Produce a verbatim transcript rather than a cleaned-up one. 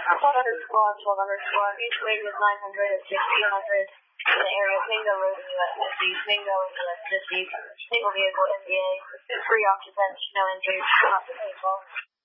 twelve hundred squad, twelve hundred squad. Each weight was nine hundred at sixteen hundred. In the area, Mingo Road in U S fifty, Mingo in U S fifty, single vehicle N B A, free occupants, no injuries, not the paintball.